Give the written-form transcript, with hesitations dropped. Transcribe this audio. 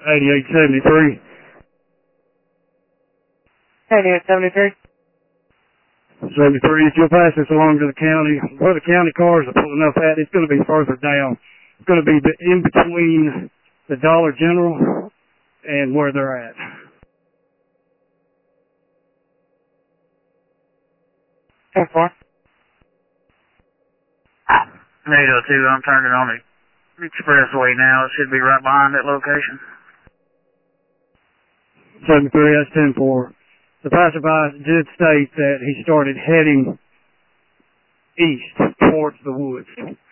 8873. 8873. 73, if you'll pass this along to the county, where the county cars are pulling up at, it's going to be further down. It's going to be in between the Dollar General and where they're at. Thanks, boy. 802, I'm turning on the expressway now. It should be right behind that location. 73, that's 10-4. The passerby did state that he started heading east towards the woods.